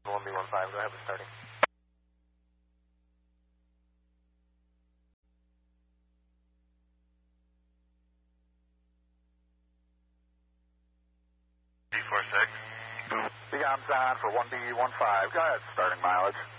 1B15, go ahead with starting. D46. The comms on for 1B15, go ahead, starting mileage.